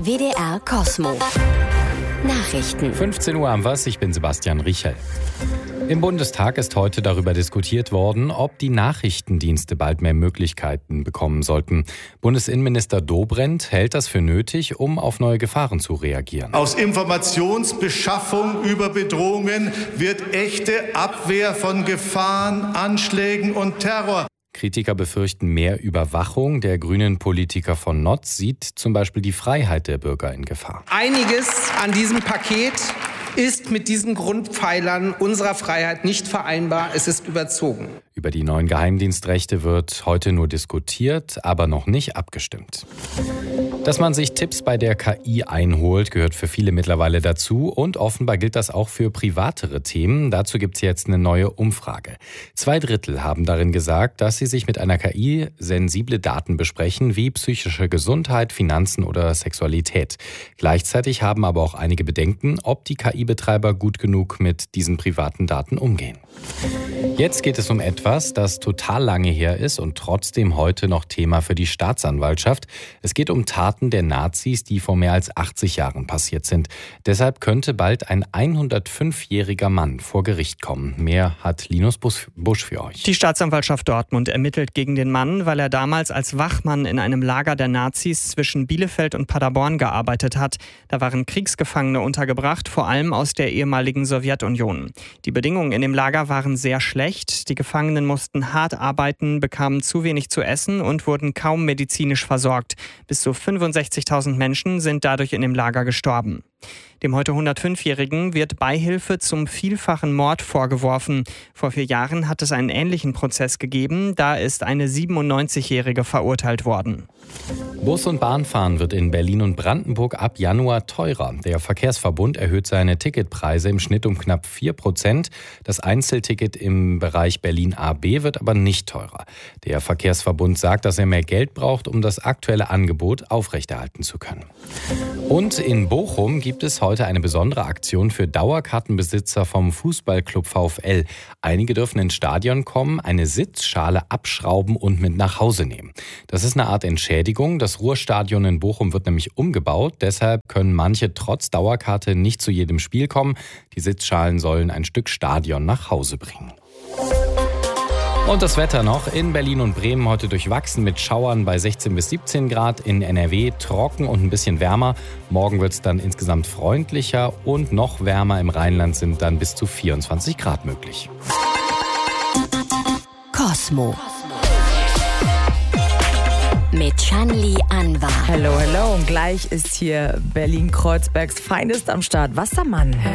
WDR Kosmo. Nachrichten. 15 Uhr haben wir's, ich bin Sebastian Richel. Im Bundestag ist heute darüber diskutiert worden, ob die Nachrichtendienste bald mehr Möglichkeiten bekommen sollten. Bundesinnenminister Dobrindt hält das für nötig, um auf neue Gefahren zu reagieren. Aus Informationsbeschaffung über Bedrohungen wird echte Abwehr von Gefahren, Anschlägen und Terror. Kritiker befürchten mehr Überwachung. Der Grünen-Politiker von Notz sieht zum Beispiel die Freiheit der Bürger in Gefahr. Einiges an diesem Paket ist mit diesen Grundpfeilern unserer Freiheit nicht vereinbar. Es ist überzogen. Über die neuen Geheimdienstrechte wird heute nur diskutiert, aber noch nicht abgestimmt. Dass man sich Tipps bei der KI einholt, gehört für viele mittlerweile dazu und offenbar gilt das auch für privatere Themen. Dazu gibt es jetzt eine neue Umfrage. 2/3 haben darin gesagt, dass sie sich mit einer KI sensible Daten besprechen, wie psychische Gesundheit, Finanzen oder Sexualität. Gleichzeitig haben aber auch einige Bedenken, ob die KI-Betreiber gut genug mit diesen privaten Daten umgehen. Jetzt geht es um etwas, das total lange her ist und trotzdem heute noch Thema für die Staatsanwaltschaft. Es geht um Taten der Nazis, die vor mehr als 80 Jahren passiert sind. Deshalb könnte bald ein 105-jähriger Mann vor Gericht kommen. Mehr hat Linus Busch für euch. Die Staatsanwaltschaft Dortmund ermittelt gegen den Mann, weil er damals als Wachmann in einem Lager der Nazis zwischen Bielefeld und Paderborn gearbeitet hat. Da waren Kriegsgefangene untergebracht, vor allem aus der ehemaligen Sowjetunion. Die Bedingungen in dem Lager waren sehr schlecht. Die Gefangenen mussten hart arbeiten, bekamen zu wenig zu essen und wurden kaum medizinisch versorgt. Bis zu 65.000 Menschen sind dadurch in dem Lager gestorben. Dem heute 105-Jährigen wird Beihilfe zum vielfachen Mord vorgeworfen. Vor 4 Jahren hat es einen ähnlichen Prozess gegeben. Da ist eine 97-Jährige verurteilt worden. Bus- und Bahnfahren wird in Berlin und Brandenburg ab Januar teurer. Der Verkehrsverbund erhöht seine Ticketpreise im Schnitt um knapp 4%. Das Einzelticket im Bereich Berlin-AB wird aber nicht teurer. Der Verkehrsverbund sagt, dass er mehr Geld braucht, um das aktuelle Angebot aufrechterhalten zu können. Und in Bochum gibt es heute eine besondere Aktion für Dauerkartenbesitzer vom Fußballclub VfL. Einige dürfen ins Stadion kommen, eine Sitzschale abschrauben und mit nach Hause nehmen. Das ist eine Art Entschädigung. Das Ruhrstadion in Bochum wird nämlich umgebaut. Deshalb können manche trotz Dauerkarte nicht zu jedem Spiel kommen. Die Sitzschalen sollen ein Stück Stadion nach Hause bringen. Und das Wetter noch. In Berlin und Bremen heute durchwachsen mit Schauern bei 16 bis 17 Grad. In NRW trocken und ein bisschen wärmer. Morgen wird es dann insgesamt freundlicher und noch wärmer. Im Rheinland sind dann bis zu 24 Grad möglich. Kosmo. Mit Shanli Anwar. Hallo, hallo. Und gleich ist hier Berlin-Kreuzbergs Feindes am Start. Wassermann.